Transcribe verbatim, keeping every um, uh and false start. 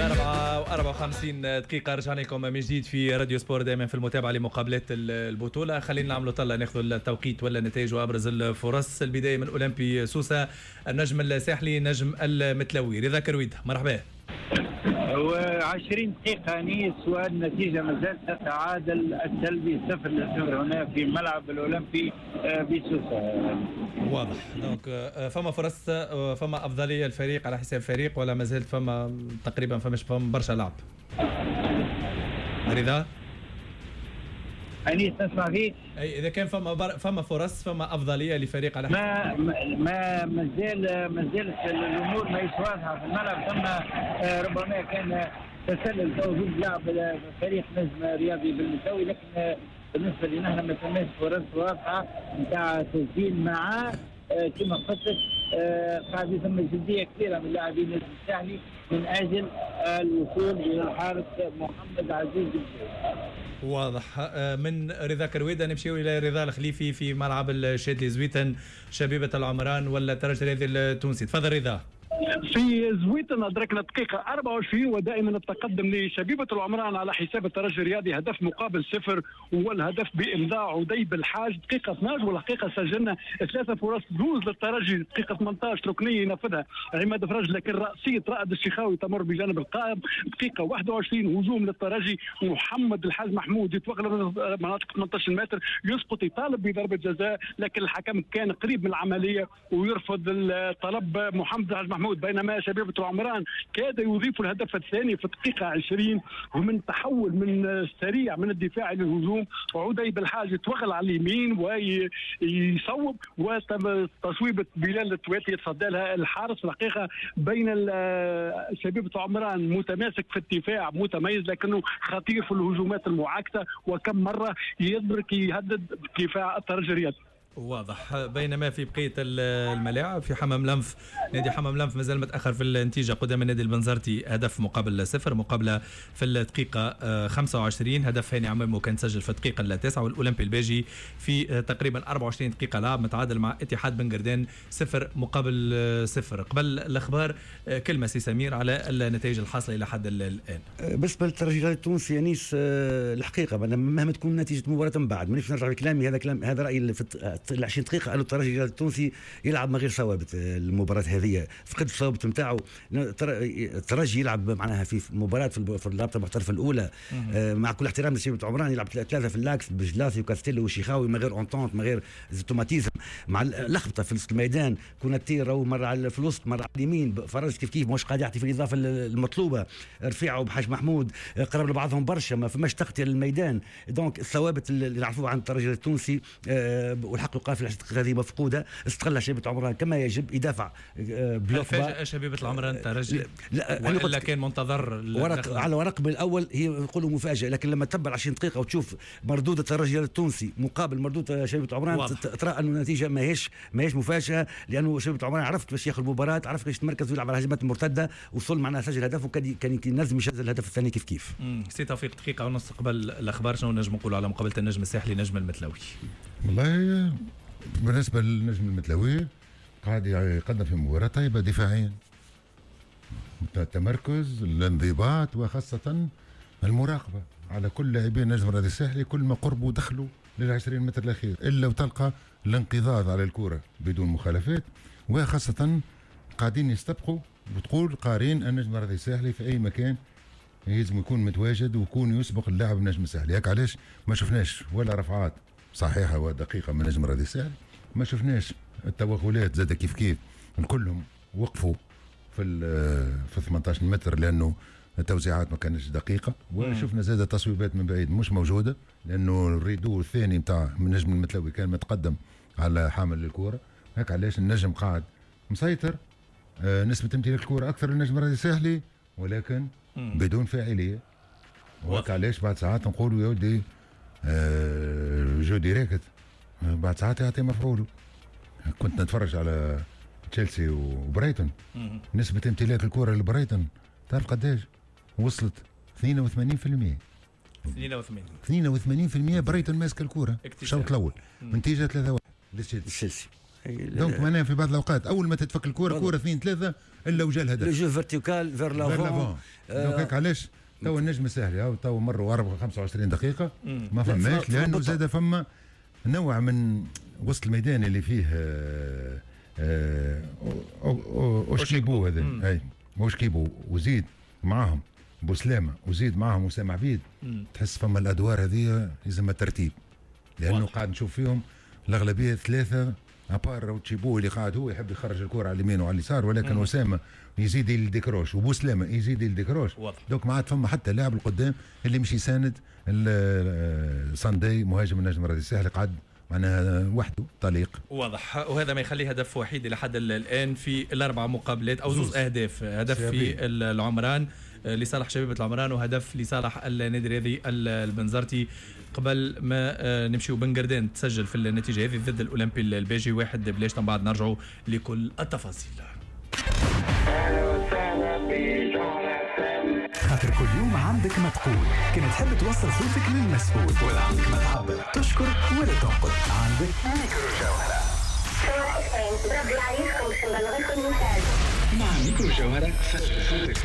الأربعة وأربعة وخمسين دقيقة رجعنا لكم من جديد في راديو سبور، دائما في المتابعة لمقابلات البطولة. خلينا نعملوا طلة ناخذ التوقيت ولا النتائج وأبرز الفرص. البداية من أولمبي سوسة، النجم الساحلي نجم المتلوي رضا كرويدة، مرحبا. وعشرين دقيقة نيس والنتيجة ما زالت تتعادل السلبي صفر لصفر هنا في ملعب الأولمبي بسوسة. واضح. دونك فما فرص، فما أفضلية الفريق على حساب فريق ولا ما زالت فما تقريبا فماش فما برشا لعب؟ رضا؟ أنيس نسمع فيك؟ أي إذا كان فما بر... فما فرص، فما أفضلية لفريق على حساب ما ما مازال مازالت الأمور ما واضحة في الملعب. ثم ربما كان تسلل توجد لعب فريق نجم رياضي بالمساوي، لكن بالنسبة لنا احنا ما ثماش فرص واضحة نتاع تسجيل مع كما قلت قاعد يتم جدية كثيرة من اللاعبين النجم الساحلي من أجل الوصول إلى الحارس محمد عزيز. واضح. من رضا كرويدة نمشيو إلى رضا الخليفي في ملعب الشادلي زويتن، شبيبة العمران ولا الترجي الرياضي التونسي. تفضل رضا. في زويتن أدركنا الدقيقة أربعة وعشرين ودائما التقدم لشبيبة العمران على حساب الترجي الرياضي، هدف مقابل صفر والهدف بإمضاء عدي بالحاج دقيقة اثني عشر. والحقيقة سجلنا ثلاثة فرص، جوز للترجي دقيقة ثمانية عشر ركنية ينفذها عماد فرج، لكن رأسية رائد الشيخاوي تمر بجانب القائم. دقيقة واحد وعشرين هجوم للترجي، محمد الحاج محمود يتوغل من مناطق ثمانية عشر متر، يسقط يطالب بضربة جزاء، لكن الحكم كان قريب من العملية ويرفض الطلب محمد الحاج محمود. بينما شبيبة العمران كاد يضيف الهدف الثاني في الدقيقة عشرين، ومن تحول من سريع من الدفاع للهجوم، عدي بالحاج يتوغل على اليمين ويصوب، وتصويبة بلال التواتي يتصدى لها الحارس. الحقيقة بين شبيبة العمران متماسك في الدفاع متميز، لكنه خطير في الهجومات المعاكسة، وكم مرة يدرك يهدد دفاع الترجي الرياضي. واضح. بينما في بقية الملاعب في حمام لنف، نادي حمام لنف مازال متأخر في النتيجة قدام النادي البنزرتي، هدف مقابل صفر، مقابلة في الدقيقة خمسة وعشرين، هدف هاني عمامو كان سجل في الدقيقة التاسعة. والأولمبي الباجي في تقريبا أربعة وعشرين دقيقة لعب متعادل مع اتحاد بن قردان صفر مقابل صفر. قبل الأخبار كلمة سي سمير على النتائج الحاصلة إلى حد الآن. بالنسبة للترجي التونسي أنيس، الحقيقة مهما تكون نتيجة مباراة من بعد مانيش نرجع لكلامي، هذا كلام هذا رأيي في عشرين دقيقة قالوا الترجي التونسي يلعب من غير ثوابت. المباراة هذه فقد الثوابت نتاعو. الترجي يلعب معناها في مباراة في الرابطة المحترفة الأولى مع كل احترام لشبيبة عمران، يلعب ثلاثة في اللاكس بجلاسي وكاستيلو وشيخاوي من غير اونتونت من غير اوتوماتيزم، مع اللخبطة في وسط الميدان. كوناتير راهو مرة على في الوسط مرة على اليمين، فرج كيف كيف مش قاعد يعطي في الإضافة المطلوبة، رفيعه وبحاج محمود قرب لبعضهم برشا، ما فماش تغطية للميدان. دونك الثوابت اللي نعرفوها عن الترجي التونسي والحق يقال في العشرين هذه مفقودة، استغلها شبيبة عمران كما يجب، يدافع بلوك. فاجأ شبيبة العمران الترجي ولا كان منتظر ورق على ورق بالأول هي يقولوا مفاجأة، لكن لما تتبع عشرين دقيقة وتشوف مردود الترجي التونسي مقابل مردود شبيبة عمران ترى أن النتيجة ما هيش ما هيش مفاجأة، لأنه شبيبة عمران عرفت باش ياخذ المباراة، عرف كيفاش يتمركز ويلعب على الهجمات المرتدة، وصل معناها سجل هدف وكان كان ينزل يسجل الهدف الثاني كيف كيف. سي توفيق دقيقة ونص قبل الأخبار، شنو نجم نقولوا على مقابلة النجم الساحلي نجم المتلوي؟ والله بالنسبة للنجم المتلوي قاعد يقدم في مباراة طيبة دفاعيا، التمركز، الانضباط، وخاصة المراقبة على كل لاعبين نجم الرياضي الساحلي. كل ما قربوا دخلوا للعشرين متر الأخير إلا وتلقى الانقضاض على الكرة بدون مخالفات، وخاصة قاعدين يستبقوا وتقول قارين النجم الرياضي الساحلي في أي مكان يلزم يكون متواجد ويكون يسبق اللاعب النجم الساحلي. هيك علاش ما شفناش ولا رفعات صحيحة ودقيقة من نجم الرياضي الساحلي، ما شفناش التوغلات زاد كيف كيف، كلهم وقفوا في في ثمانية عشر متر لأنه التوزيعات ما كانتش دقيقة، وشفنا زاد تصويبات من بعيد مش موجودة، لأنه الريدو الثاني متاع من نجم المتلوي كان متقدم على حامل الكرة. هيك علاش النجم قاعد مسيطر، آه نسبة امتلاك الكرة أكثر للنجم الرياضي الساحلي ولكن مم. بدون فاعلية. وهيك علاش بعد ساعات نقولوا يا ودي آه جو ديريكت، بعد ساعات يعطي مفعوله. كنت نتفرج على تشيلسي وبرايتون، نسبة امتلاك الكرة لبرايتون تعرف قداش وصلت؟ اثنين وثمانين بالمئة اثنين وثمانين بالمئة برايتون ماسك الكرة الشوط الأول، نتيجة ثلاثة واحد لتشيلسي. دونك معناها في بعض الاوقات اول ما تتفك الكره كره اثنين ثلاثه الا وجا الهدف لو جو فيرتيكال فير لافون. دونك هيك علاش تو النجم سهل او تو مروا أربعة خمسة وعشرين دقيقه ما فماش، لانه زاد فما نوع من وسط الميدان اللي فيه اوشكيبو هذا اي اوشكيبو وزيد معاهم بوسلامه وزيد معاهم اسامه عبيد. تحس فما الادوار هذه لازم ترتيب، لانه واضح. قاعد نشوف فيهم الاغلبيه ثلاثه ابار تشيبو اللي قاعد هو يحب يخرج الكره على اليمين وعلى اليسار، ولكن اسامه يزيد الديكروش وبوسلامه يزيد الديكروش. دوك ما عاد فما حتى لاعب القدام اللي مش يساند ساندي مهاجم النجم الرياضي الساحلي قاعد معناها وحده طليق واضح. وهذا ما يخليه هدف وحيد لحد الان في الاربع مقابلات او زوز اهداف، هدف في العمران لصالح شبيبة العمران وهدف لصالح النادي الرياضي البنزرتي. قبل ما نمشيو بنقردان تسجل في النتيجه هذه ضد الاولمبي الباجي واحد بلاش، من بعد نرجعوا لكل التفاصيل. خاطر كل يوم عندك ما تقول، كما تحب توصل صوتك للمسؤول ولا عندك ما تعبر تشكر ولا تنقد، عندك ميكرو جوهرة. مع ميكرو جوهرة سجل صوتك.